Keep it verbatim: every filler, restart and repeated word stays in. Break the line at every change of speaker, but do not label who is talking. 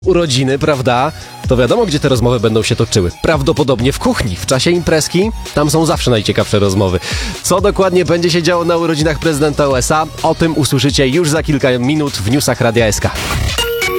Urodziny, prawda? To wiadomo, gdzie te rozmowy będą się toczyły. Prawdopodobnie w kuchni, w czasie imprezki. Tam są zawsze najciekawsze rozmowy. Co dokładnie będzie się działo na urodzinach prezydenta U S A? O tym usłyszycie już za kilka minut w newsach Radia S K.